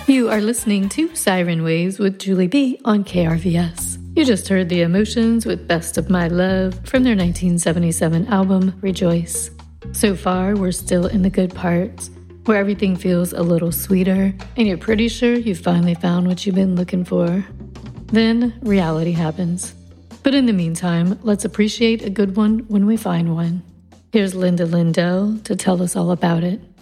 You are listening to Siren Waves with Julie B on KRVS. You just heard The Emotions with Best of My Love from their 1977 album, Rejoice. So far, we're still in the good parts, where everything feels a little sweeter, and you're pretty sure you finally found what you've been looking for. Then, reality happens. But in the meantime, let's appreciate a good one when we find one. Here's Linda Lindell to tell us all about it.